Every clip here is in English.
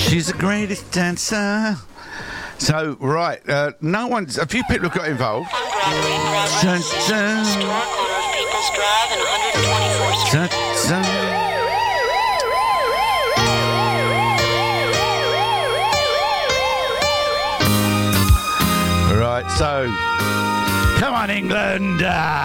She's the greatest dancer. So, right, a few people have got involved. Dun, dun. Store corner of People's Drive and 124th Dun, dun. Right, so, come on, England!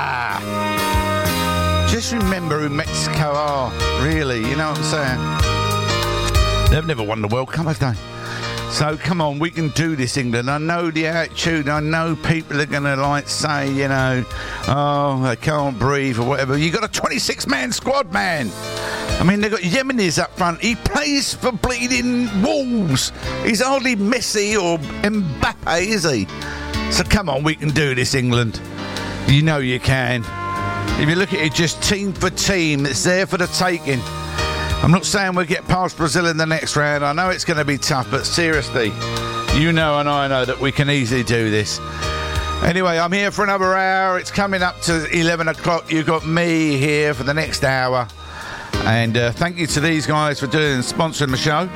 Just remember who Mexico are, really, you know what I'm saying? They've never won the World Cup, have they? So, come on, we can do this, England. I know the attitude. I know people are going to, say, oh, they can't breathe or whatever. You got a 26-man squad, man. I mean, they've got Yemenis up front. He plays for bleeding Wolves. He's hardly Messi or Mbappe, is he? So, come on, we can do this, England. You know you can. If you look at it just team for team, it's there for the taking. I'm not saying we'll get past Brazil in the next round. I know it's going to be tough, but seriously, you know and I know that we can easily do this. Anyway, I'm here for another hour. It's coming up to 11 o'clock. You've got me here for the next hour. And thank you to these guys for sponsoring the show.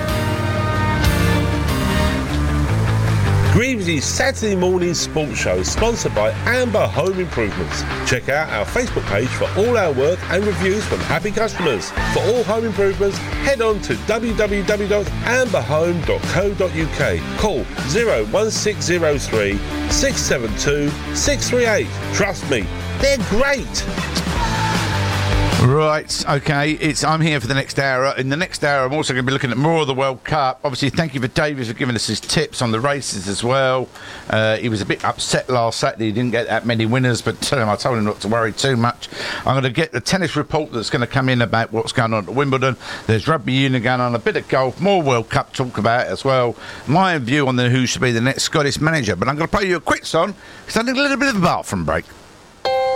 Greaves' Saturday morning sports show is sponsored by Amber Home Improvements. Check out our Facebook page for all our work and reviews from happy customers. For all home improvements, head on to www.amberhome.co.uk. Call 01603 672 638. Trust me, they're great. Right, okay, I'm here for the next hour. In the next hour, I'm also going to be looking at more of the World Cup. Obviously, thank you for David for giving us his tips on the races as well. He was a bit upset last Saturday. He didn't get that many winners, but I told him not to worry too much. I'm going to get the tennis report that's going to come in about what's going on at Wimbledon. There's rugby union going on, a bit of golf, more World Cup talk about it as well. My view on who should be the next Scottish manager. But I'm going to play you a quick song because I need a little bit of a bathroom break.